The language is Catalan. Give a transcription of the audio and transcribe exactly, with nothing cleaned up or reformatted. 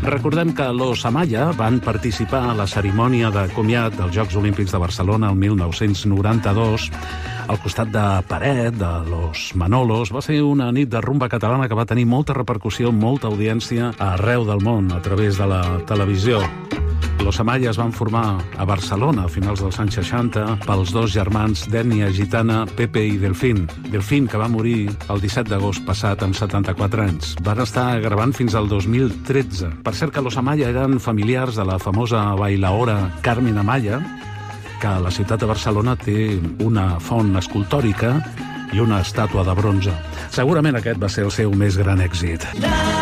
Recordem que los Amaya van participar a la cerimònia de comiat dels Jocs Olímpics de Barcelona el mil nou-cents noranta-dos al costat de Peret, de los Manolos. Va ser una nit de rumba catalana que va tenir molta repercussió, molta audiència arreu del món a través de la televisió. Los Amaya es van formar a Barcelona a finals dels anys seixanta pels dos germans d'ètnia gitana, Pepe i Delfín. Delfín, que va morir el disset d'agost passat amb setanta-quatre anys. Van estar gravant fins al dos mil tretze. Per cert que Los Amaya eren familiars de la famosa bailaora Carmen Amaya, que a la ciutat de Barcelona té una font escultòrica i una estàtua de bronze. Segurament aquest va ser el seu més gran èxit.